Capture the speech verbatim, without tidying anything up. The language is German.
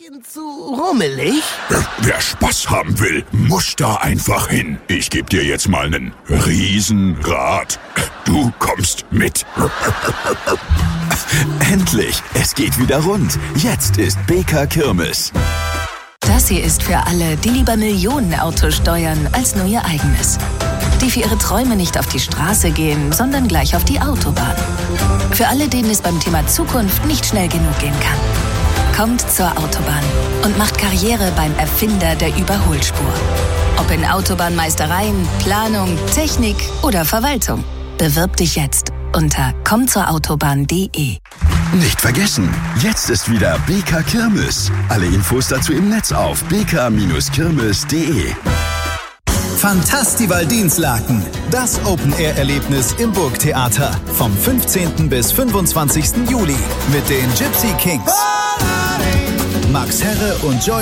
bisschen zu rummelig? Wer Spaß haben will, muss da einfach hin. Ich gebe dir jetzt mal einen Riesenrad. Du kommst mit. Endlich, es geht wieder rund. Jetzt ist B K Kirmes. Das hier ist für alle, die lieber Millionenautos steuern als nur ihr eigenes. Die für ihre Träume nicht auf die Straße gehen, sondern gleich auf die Autobahn. Für alle, denen es beim Thema Zukunft nicht schnell genug gehen kann. Kommt zur Autobahn und macht Karriere beim Erfinder der Überholspur. Ob in Autobahnmeistereien, Planung, Technik oder Verwaltung. Bewirb dich jetzt unter komm zur autobahn punkt de. Nicht vergessen, jetzt ist wieder B K Kirmes. Alle Infos dazu im Netz auf b k Kirmes punkt de. Fantastival Dinslaken, das Open-Air-Erlebnis im Burgtheater vom fünfzehnten bis fünfundzwanzigsten Juli mit den Gypsy Kings, Max Herre und Joy